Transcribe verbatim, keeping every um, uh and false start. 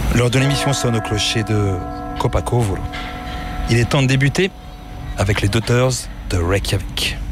L'heure de l'émission sonne au clocher de Copacabana. Il est temps de débuter avec les Daughters de Reykjavik.